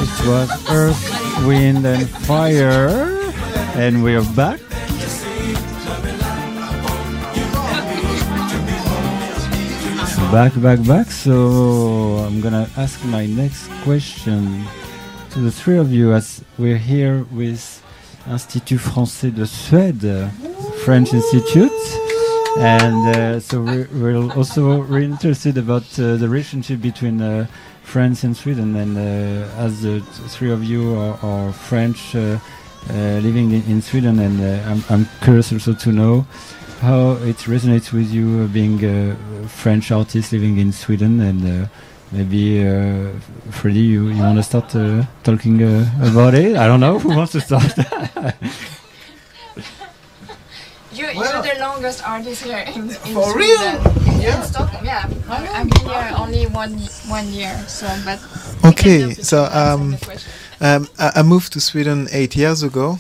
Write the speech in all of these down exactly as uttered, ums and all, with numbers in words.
It was Earth, Wind and Fire. And we are back. Back, back, back. So I'm gonna ask my next question to the three of you, as we're here with Institut Français de Suède, French Institute. And uh, so we're, we're also really interested about uh, the relationship between uh, France and Sweden. And uh, as the three of you are, are French, uh, uh, living in, in Sweden, and uh, I'm, I'm curious also to know how it resonates with you, uh, being a French artist living in Sweden. And uh, maybe, uh, Freddie, you, you want to start uh, talking uh, about it? I don't know. Who wants to start? You, well, you're the longest artist here in, in for Sweden. real? In Yeah. Stockholm, yeah. I, I've been here only one one year, so but. Okay, so um, um, I, I moved to Sweden eight years ago.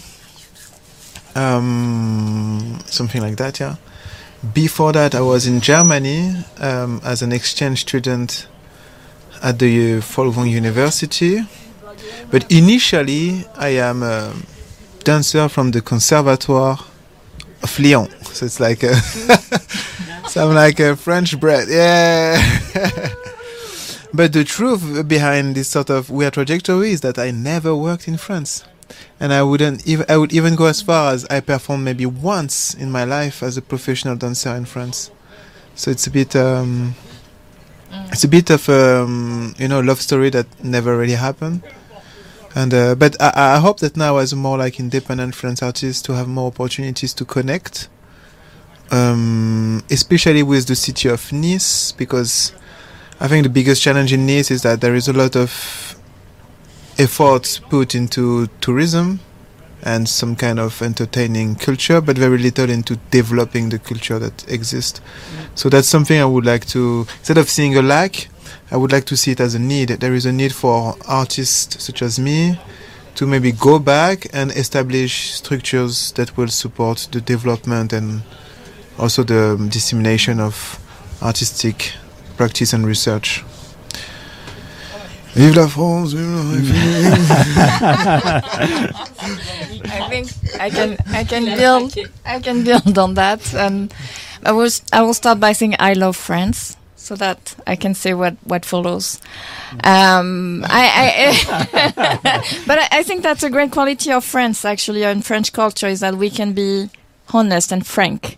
Um, something like that, yeah. Before that, I was in Germany um, as an exchange student at the Folkwang University. But initially, I am a dancer from the Conservatoire of Lyon. So it's like a so I'm like a French bred, yeah. But the truth behind this sort of weird trajectory is that I never worked in France, and I wouldn't even I would even go as far as I performed maybe once in my life as a professional dancer in France. So it's a bit um, it's a bit of um, you know love story that never really happened. And uh, but I, I hope that now, as a more like independent French artist, to have more opportunities to connect, um, especially with the city of Nice, because I think the biggest challenge in Nice is that there is a lot of effort put into tourism and some kind of entertaining culture, but very little into developing the culture that exists. So that's something I would like to, instead of seeing a lack, I would like to see it as a need. There is a need for artists such as me to maybe go back and establish structures that will support the development and also the um, dissemination of artistic practice and research. Vive la France! Vive la République! I think I can I can build I can build on that. Um, I will I will start by saying I love France, so that I can say what, what follows. Um, I, I but I, I think that's a great quality of France, actually, and French culture, is that we can be honest and frank.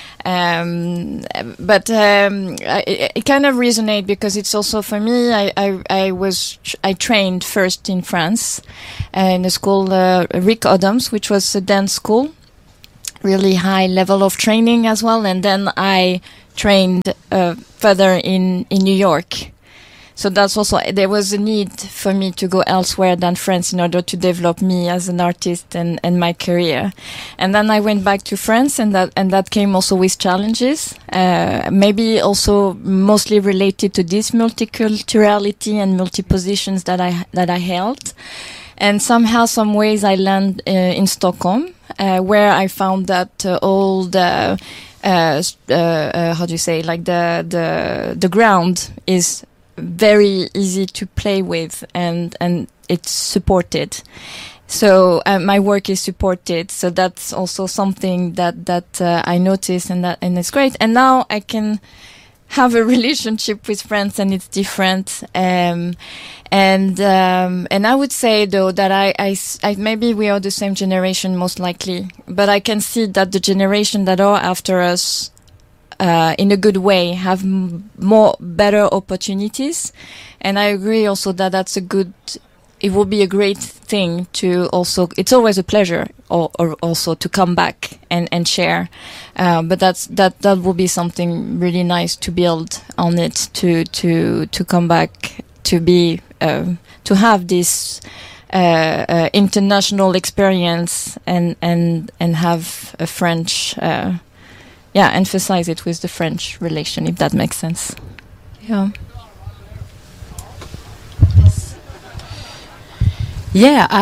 Um, but um, I, it, it kind of resonates because it's also, for me, I, I, I was I trained first in France uh, in a school, uh, Rick Adams, which was a dance school, really high level of training as well, and then I trained uh, further in, in New York. So that's also, there was a need for me to go elsewhere than France in order to develop me as an artist and, and my career. And then I went back to France, and that, and that came also with challenges, uh, maybe also mostly related to this multiculturality and multi-positions that I, that I held. And somehow, some ways I land uh, in Stockholm, uh, where I found that uh, all the, uh, uh, uh, how do you say, like the, the, the ground is very easy to play with, and and it's supported. So uh, my work is supported. So that's also something that that uh, I noticed, and that and it's great. And now I can have a relationship with France, and it's different. Um, and um, and I would say though that I, I, I maybe we are the same generation, most likely, but I can see that the generation that are after us, Uh, in a good way, have m- more better opportunities, and I agree also that that's a good. It will be a great thing to also. It's always a pleasure, or, or also to come back and and share. Uh, but that's that that will be something really nice to build on it. To to to come back to be uh, to have this uh, uh, international experience and and and have a French. Uh, Yeah, emphasize it with the French relation, if that makes sense. Yeah. Yeah, I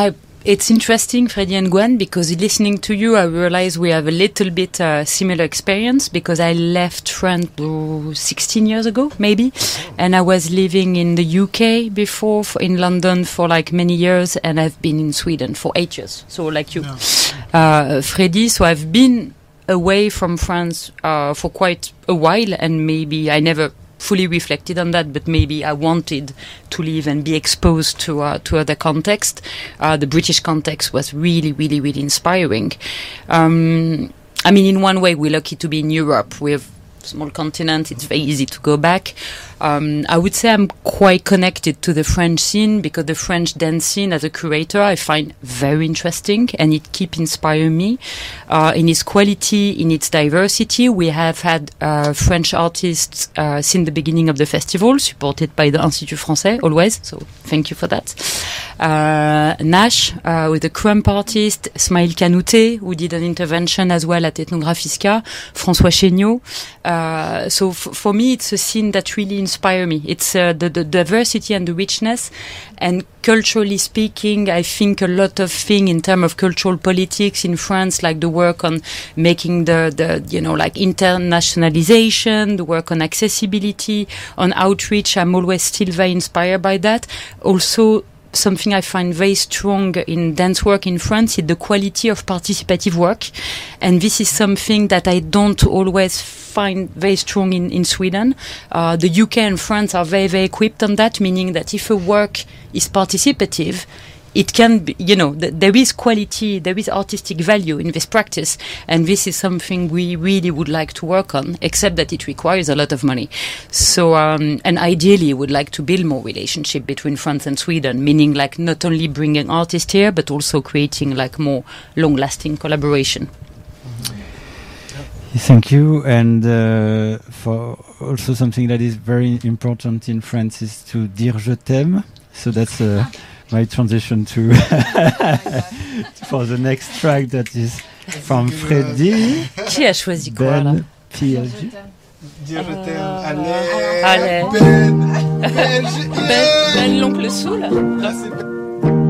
it's interesting, Freddie and Gwen, because listening to you, I realize we have a little bit uh, similar experience, because I left France oh, sixteen years ago, maybe, and I was living in the U K before, for, in London for like many years, and I've been in Sweden for eight years, so like you, yeah. uh, Freddie, so I've been away from France uh, for quite a while, and maybe I never fully reflected on that, but maybe I wanted to live and be exposed to uh, to other context. Uh, the British context was really, really, really inspiring. Um, I mean, in one way, we're lucky to be in Europe. We have small continent, it's very easy to go back. Um, I would say I'm quite connected to the French scene, because the French dance scene as a curator I find very interesting, and it keeps inspiring me uh, in its quality, in its diversity. We have had uh, French artists uh, since the beginning of the festival, supported by the Institut Français always, so thank you for that. Uh, Nash uh, with the Crump artist, Smaïl Kanouté, who did an intervention as well at Ethnographiska, François Chéniaud. Uh, so f- for me, it's a scene that really inspires me. It's uh, the, the diversity and the richness. And culturally speaking, I think a lot of things in terms of cultural politics in France, like the work on making the, the, you know, like internationalization, the work on accessibility, on outreach, I'm always still very inspired by that. Also, something I find very strong in dance work in France is the quality of participative work. And this is something that I don't always find very strong in, in Sweden. Uh, the U K and France are very, very equipped on that, meaning that if a work is participative, it can be, you know, th- there is quality, there is artistic value in this practice, and this is something we really would like to work on, except that it requires a lot of money. So, um, and ideally would like to build more relationship between France and Sweden, meaning like not only bringing artists here, but also creating like more long-lasting collaboration. Thank you. And uh, for also something that is very important in France is to dire je t'aime. So that's uh, my transition to for the next track that is from Freddie. Qui a choisi quoi là? P L G. Dire je t'aime. Allez. Allez. Allez. Ben. Ben. Ben, Ben l'oncle Soul. Là, c'est